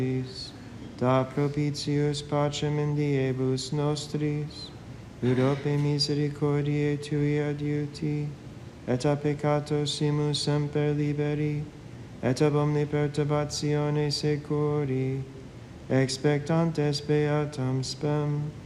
da propitius pacem in diebus nostris, ut ope misericordiae tui adiuti, et a peccato simus semper liberi, et ab omni perturbatione securi, expectantes beatam spem,